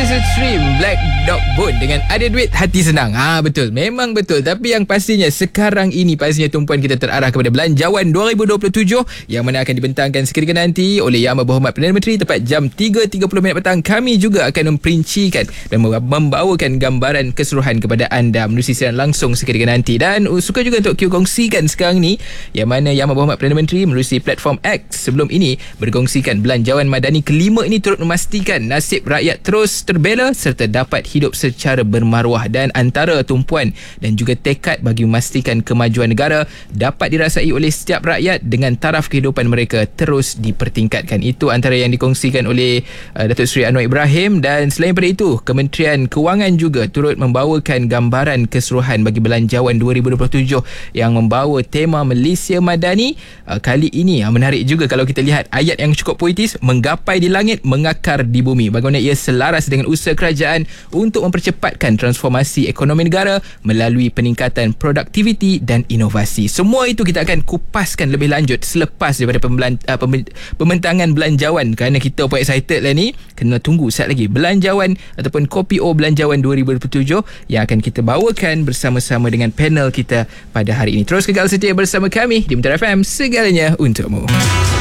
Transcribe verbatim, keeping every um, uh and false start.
Episode Stream Black Dog Bone dengan ada duit hati senang. Ha, betul, memang betul. Tapi yang pastinya sekarang ini pastinya tumpuan kita terarah kepada Belanjawan dua ribu dua puluh tujuh yang mana akan dibentangkan seketika nanti oleh Yang Berhormat Perdana Menteri tepat jam tiga tiga puluh minit petang. Kami juga akan memperincikan dan membawakan gambaran keseluruhan kepada anda menerusi siaran langsung seketika nanti. Dan uh, suka juga untuk Q kongsikan sekarang ni yang mana Yang Berhormat Perdana Menteri menerusi platform X sebelum ini berkongsikan Belanjawan Madani kelima ini turut memastikan nasib rakyat terus terbela serta dapat hidup secara bermaruah, dan antara tumpuan dan juga tekad bagi memastikan kemajuan negara dapat dirasai oleh setiap rakyat dengan taraf kehidupan mereka terus dipertingkatkan. Itu antara yang dikongsikan oleh uh, Datuk Seri Anwar Ibrahim. Dan selain daripada itu, Kementerian Kewangan juga turut membawakan gambaran keseluruhan bagi Belanjawan dua ribu dua puluh tujuh yang membawa tema Malaysia Madani. Uh, kali ini uh, menarik juga kalau kita lihat ayat yang cukup poetis, menggapai di langit, mengakar di bumi. Bagaimana ia selaras dengan usaha kerajaan untuk mempercepatkan transformasi ekonomi negara melalui peningkatan produktiviti dan inovasi. Semua itu kita akan kupaskan lebih lanjut selepas daripada pembelan, uh, pembentangan Belanjawan, kerana kita pun excited lah ni. Kena tunggu saat lagi Belanjawan ataupun Kopi O Belanjawan dua ribu dua puluh tujuh yang akan kita bawakan bersama-sama dengan panel kita pada hari ini. Terus kekal setia bersama kami di Muntara F M, segalanya untukmu.